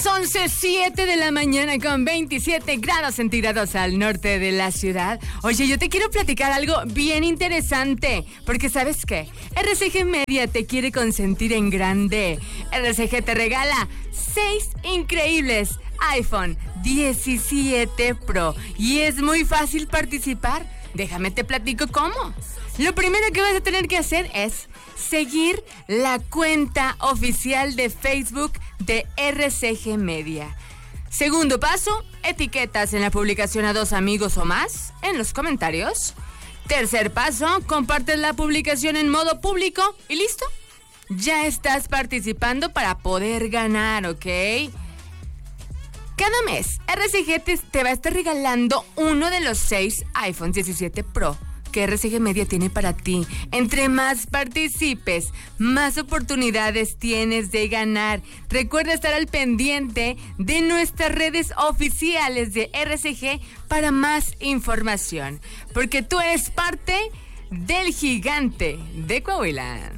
11:07 de la mañana con 27 grados centígrados al norte de la ciudad. Oye, yo te quiero platicar algo bien interesante, porque ¿sabes qué? RCG Media te quiere consentir en grande. RCG te regala 6 increíbles iPhone 17 Pro y es muy fácil participar. Déjame te platico cómo. Lo primero que vas a tener que hacer es seguir la cuenta oficial de Facebook de RCG Media. Segundo paso, etiquetas en la publicación a 2 amigos o más en los comentarios. Tercer paso, compartes la publicación en modo público y listo. Ya estás participando para poder ganar, ¿ok? Cada mes, RCG te va a estar regalando uno de los 6 iPhone 17 Pro que RCG Media tiene para ti. Entre más participes, más oportunidades tienes de ganar. Recuerda estar al pendiente de nuestras redes oficiales de RCG para más información, porque tú eres parte del gigante de Coahuila.